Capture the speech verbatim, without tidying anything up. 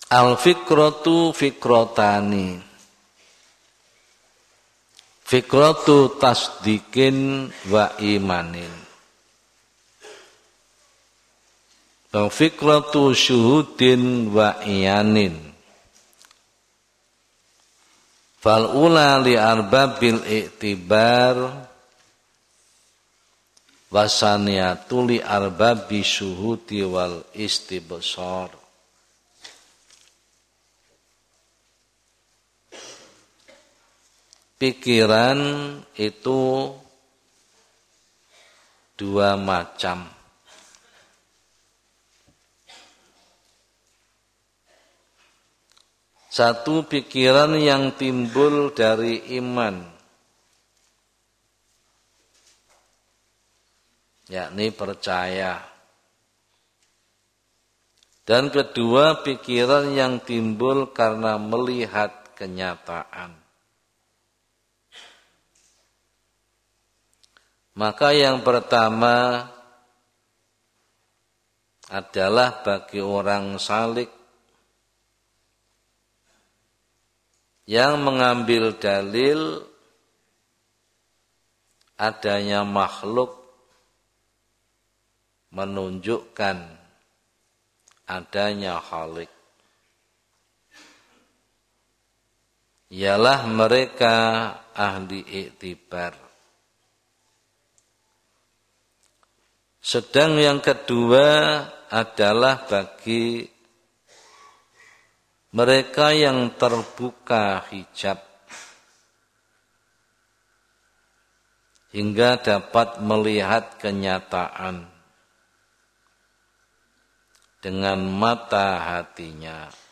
Al-fikratu fikrotani. Fikratu tasdikin wa imanin. Wa fikratu syuhudin wa iyanin. Fal ula li arbabil i'tibar wasaniyatu li arbabi syuhudi wal istibsar. Pikiran itu dua macam. Satu pikiran yang timbul dari iman, yakni percaya. Dan kedua pikiran yang timbul karena melihat kenyataan. Maka yang pertama adalah bagi orang salik yang mengambil dalil adanya makhluk menunjukkan adanya khalik. Ialah mereka ahli iktibar. Sedang yang kedua adalah bagi mereka yang terbuka hijab hingga dapat melihat kenyataan dengan mata hatinya.